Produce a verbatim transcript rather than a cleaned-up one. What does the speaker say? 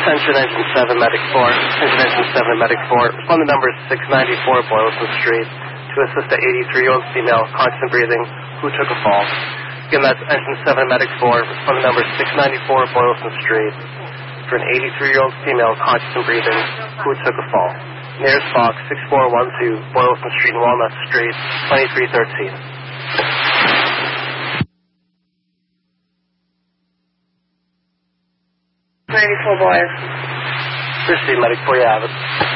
Attention Engine seven, Medic four. Attention Engine seven, Medic four. Respond to number six ninety-four Boylston Street to assist an eighty-three-year-old female, conscious and breathing, who took a fall. Again, that's Engine seven, Medic four. Respond to number six ninety-four Boylston Street for an eighty-three-year-old female, conscious and breathing, who took a fall. Nearest box, six four one two, Boylston Street and Walnut Street, twenty-three thirteen. ninety-four Boys. Proceed, Medic four, you have it.